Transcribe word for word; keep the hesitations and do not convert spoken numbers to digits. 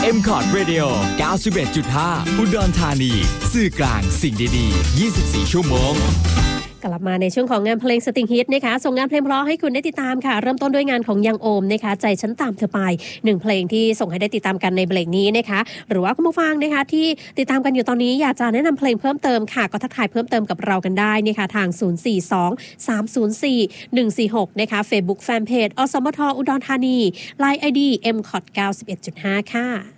เอ็ม คอร์ด Radio เก้าสิบเอ็ดจุดห้า อุดรธานีสื่อกลางสิ่งดีๆยี่สิบสี่ชั่วโมงกลับมาในช่วงของงานเพลงสตริงฮิตนะคะส่งงานเพลงเพราะให้คุณได้ติดตามค่ะเริ่มต้นด้วยงานของยังโอมนะคะใจฉันตามเธอไปหนึ่งเพลงที่ส่งให้ได้ติดตามกันในเบรกนี้นะคะหรือว่าคุณผู้ฟังนะคะที่ติดตามกันอยู่ตอนนี้อยากจะแนะนำเพลงเพิ่มเติมค่ะก็ทักทายเพิ่มเติมกับเรากันได้นะคะทางศูนย์ สี่ สอง สาม ศูนย์ สี่ หนึ่ง สี่ หกนะคะ Facebook Fanpage อสมทอุดรธานี ไลน์ ไอ ดี เอ็ม คอร์ด เก้าสิบเอ็ดจุดห้า ค่ะ